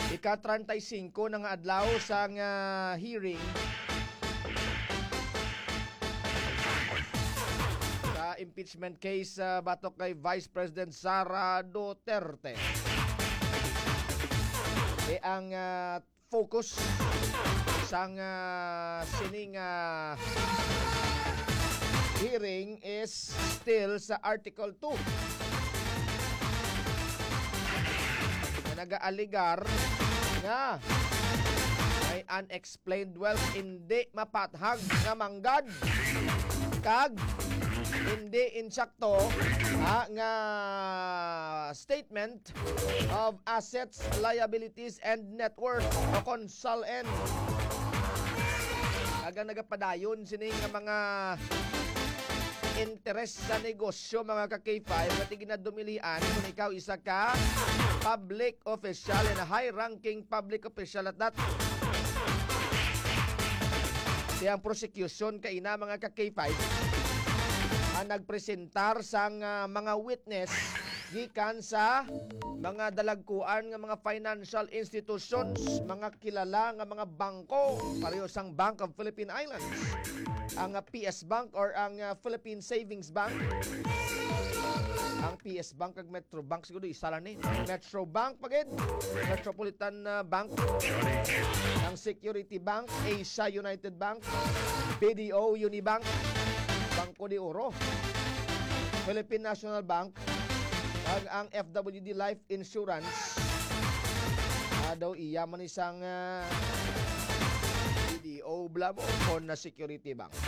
Ika-35 na nga adlaw sa hearing sa impeachment case batok kay Vice President Sara Duterte. Ang focus sang sining hearing is still sa Article 2 na nag-aaligar nga may unexplained wealth hindi mapathag nga manggad kag hindi insakto nga statement of assets, liabilities, and net worth o consol-en. Kaga nagapadayon sining nga mga interest sa negosyo mga ka-K5 na ginadumilian kung ikaw isa ka public official and a high-ranking public official at that. Siyang prosecution kay na mga ka-K5 ang nagpresentar sang mga witness gikan sa mga dalagkuan nga mga financial institutions, mga kilala nga mga bangko, pareho sang Bank of Philippine Islands, ang PS Bank or ang Philippine Savings Bank, ang PS Bank kag Metro Bank siguro isa lang ni Metro Bank pagid, Metropolitan Bank, ang Security Bank, Asia United Bank, BDO Unibank, Banco de Oro, Philippine National Bank, ang FWD Life Insurance. Daw iya man isang BDO blamo o na Security Bank.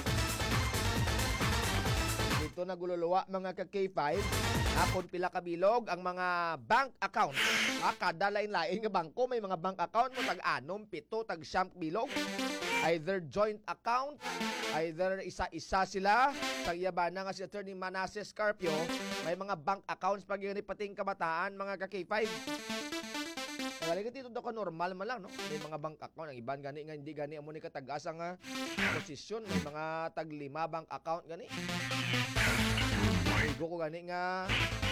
Dito nagululuwa mga ka-K5 akon pila kabilog ang mga bank account. Kada lain-lain nga bangko may mga bank account mo tag-anom, 7, tag-9 bilog. Either joint account, either isa-isa sila. Tagyabana nga si Attorney Manasseh Carpio, may mga bank accounts pag yun pating kabataan, mga ka-K5. Nagaling ito ka normal man lang, no? May mga bank account. Ang iban gani nga, hindi gani amo ni katag-asa nga posisyon. May mga tag-5 bank account gani. Igo ko gani nga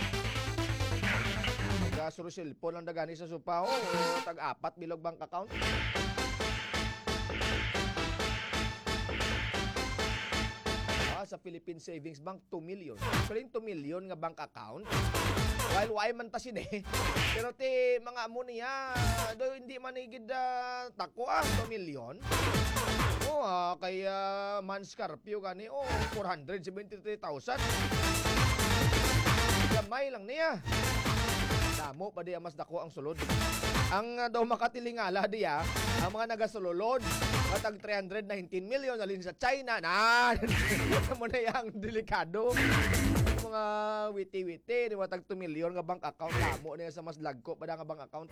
nag-surusilpo lang na gani sa supaw o tag-4 bilog bank account. Sa Philippine Savings Bank, 2 million. Actually, 2 million nga bank account. While why man ta sine. Pero ti mga amo niya, do hindi man igid tako 2 million. Kay Man Scarpio gani 473,000. Gamay lang niya. Damo pa diya mas dako ang sulod. Ang daw makatilingala diya, ang mga nagasulolod, matag 319 million alin sa China na. Mo na yang delikado. Mga witi-witi, di matag 2 million nga bank account damo niya sa mas lagko pa nga bank account.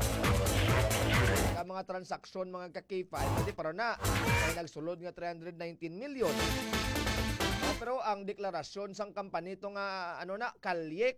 Ang mga transaksyon mga ka-K5, pati para na ay nagsulod nga 319 million. Pero ang deklarasyon sang company ito nga Kale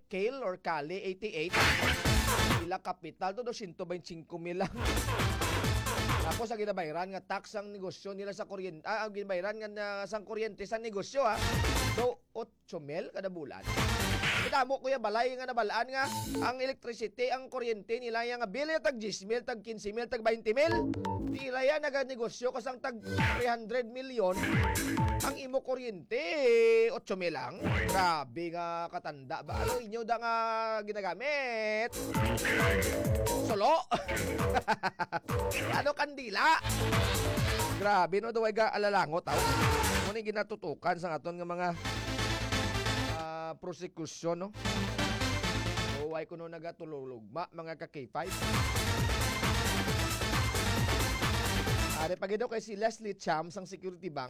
88 ila kapital to 125 mil lang. Tapos ang ginabayaran nga tax ang negosyo nila sa kuryente, ang ginabayaran nga sang kuryente sa negosyo do 8 mil kada bulan. Kitamo kuya balay nga nabalaan nga ang electricity, ang kuryente nila nga bill tag 10 mil, tag 15 mil, tag 20 mil. Tila yan naganegosyo kasang tag 300 milyon. Ang imo kuryente 8 mil lang. Grabe nga katanda ba? Ano inyo da nga ginagamit? Solo. Ano kandila? Grabe no daw ga alalangot aw. Mo ni ginatutukan sa aton nga mga prosecution no. So why kuno nagatulugma mga ka-K5. Pagidaw kay si Leslie Cham sang Security Bank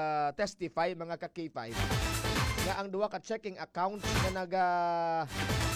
nag-testify mga ka-K5 nga ang duwa ka checking account nga